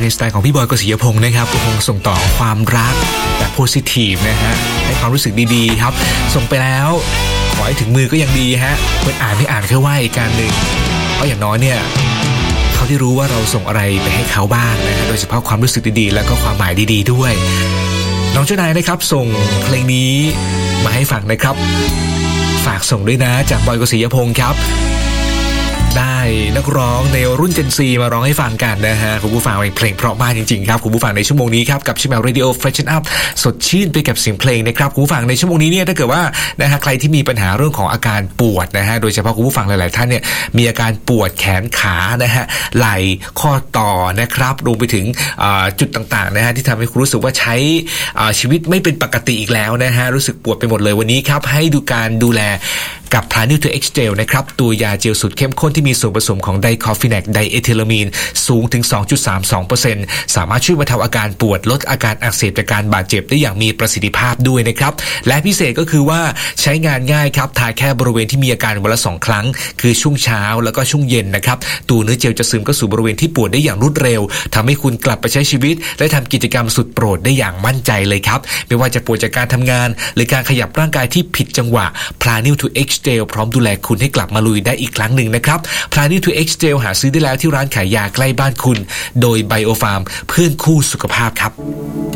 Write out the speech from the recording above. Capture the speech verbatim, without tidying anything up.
ในสไตล์ของพี่บอยกฤษยพงศ์นะครับคงส่งต่อความรักแบบโพสิทีฟนะฮะให้ความรู้สึกดีๆครับส่งไปแล้วขอให้ถึงมือก็ยังดีฮะเปิดอ่านไม่อ่านแค่ว่าอีกการหนึ่งเพราะอย่างน้อยเนี่ยเขาที่รู้ว่าเราส่งอะไรไปให้เขาบ้างนะฮะโดยเฉพาะความรู้สึกดีๆแล้วก็ความหมายดีๆด้วยน้องเจ้านายนะครับส่งเพลงนี้มาให้ฟังนะครับฝากส่งด้วยนะจากบอยกฤษยพงศ์ครับได้นักร้องในรุ่น Gen ซี มาร้องให้ฟังกันนะฮะคุณผู้ฟังเพลงเพราะมากจริงๆครับคุณผู้ฟังในชั่วโมงนี้ครับกับชิม Radio Freshen Up สดชื่นไปกับเสียงเพลงนะครับคุณผู้ฟังในชั่วโมงนี้เนี่ยถ้าเกิดว่านะฮะใครที่มีปัญหาเรื่องของอาการปวดนะฮะโดยเฉพาะคุณผู้ฟังหลายๆท่านเนี่ยมีอาการปวดแขนขานะฮะไหล่ข้อต่อนะครับรวมไปถึงจุดต่างๆนะฮะที่ทำให้คุณรู้สึกว่าใช้ชีวิตไม่เป็นปกติอีกแล้วนะฮะรู้สึกปวดไปหมดเลยวันนี้ครับให้ดูการดูแลกับ Planew ทู เอ็กซ์ Gel นะครับตัวยาเจลสุดเข้มข้นที่มีส่วนผสมของไดคอฟิแนกไดเอทิลามีนสูงถึง สองจุดสามสองเปอร์เซ็นต์ สามารถช่วยบรรเทาอาการปวดลดอาการอักเสบจากการบาดเจ็บได้อย่างมีประสิทธิภาพด้วยนะครับและพิเศษก็คือว่าใช้งานง่ายครับทาแค่บริเวณที่มีอาการวันละสองครั้งคือช่วงเช้าแล้วก็ช่วงเย็นนะครับตัวเนื้อเจลจะซึมเข้าสู่บริเวณที่ปวดได้อย่างรวดเร็วทำให้คุณกลับไปใช้ชีวิตและทำกิจกรรมสุดโปรดได้อย่างมั่นใจเลยครับไม่ว่าจะปวดจากการทำงานหรือการขยับร่างกายที่ผิดจังหวะ Planew ทู เอ็กซ์ Gel พร้อมดูแลคุณให้กลับมาลุยได้อีกครั้งหนึ่งนะครับ Planew ทู เอ็กซ์ Gel หาซื้อได้แล้วที่ร้านขายยาใกล้บ้านคุณโดย Biofarm เพื่อนคู่สุขภาพครับ